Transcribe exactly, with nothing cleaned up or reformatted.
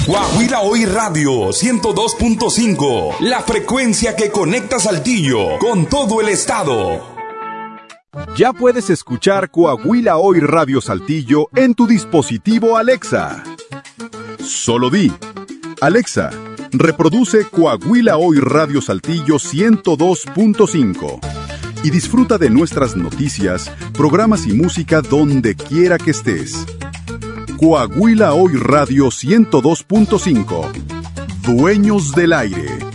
Coahuila Hoy Radio ciento dos punto cinco, la frecuencia que conecta Saltillo con todo el estado. Ya puedes escuchar Coahuila Hoy Radio Saltillo en tu dispositivo Alexa. Solo di: Alexa, reproduce Coahuila Hoy Radio Saltillo ciento dos punto cinco y disfruta de nuestras noticias, programas y música donde quiera que estés. Coahuila Hoy Radio ciento dos punto cinco. Dueños del aire.